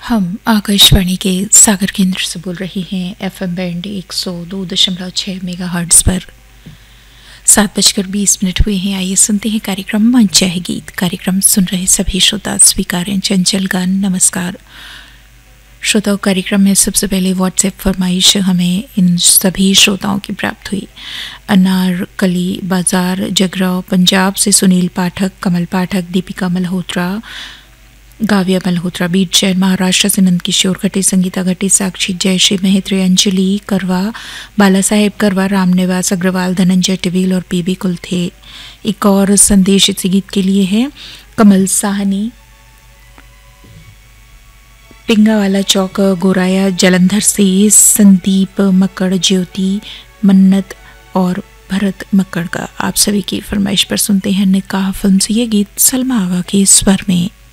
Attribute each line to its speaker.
Speaker 1: हम आकाशवाणी के सागर केंद्र से बोल रहे हैं। एफएम बैंड 102.6 मेगाहर्ट्ज पर 7:20 हुए हैं। आइए सुनते हैं कार्यक्रम मंच है गीत। कार्यक्रम सुन रहे सभी श्रोता स्वीकारें चंचल गान नमस्कार। श्रोताओं, कार्यक्रम में सबसे पहले व्हाट्सएप फरमाइश हमें इन सभी श्रोताओं की प्राप्त हुई। अनारकली बाजार जगराव पंजाब से सुनील पाठक, कमल पाठक, दीपिका मल्होत्रा, गाव्या मल्होत्रा, बीट शहर महाराष्ट्र से नंद किशोर घटे, संगीता घटे, साक्षी जयश्री मेहत्रे, अंजलि करवा, बाला साहेब करवा, रामनिवास अग्रवाल, धनंजय टिविल और पीबी कुल थे। एक और संदेश इस गीत के लिए है। कमल साहनी, पिंगावाला चौक, गोराया जलंधर से संदीप मक्कड़, ज्योति मन्नत और भरत मक्कड़ का आप सभी की फरमाइश पर सुनते हैं निकाह फिल्म से ये गीत सलमा आगा के स्वर में।